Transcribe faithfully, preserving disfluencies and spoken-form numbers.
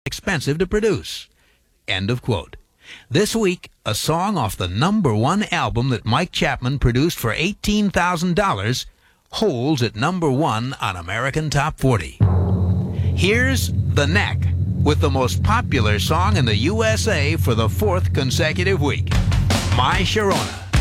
expensive to produce. End of quote. This week, a song off the number one album that Mike Chapman produced for eighteen thousand dollars holds at number one on American Top forty. Here's The Knack with the most popular song in the U S A for the fourth consecutive week, My Sharona.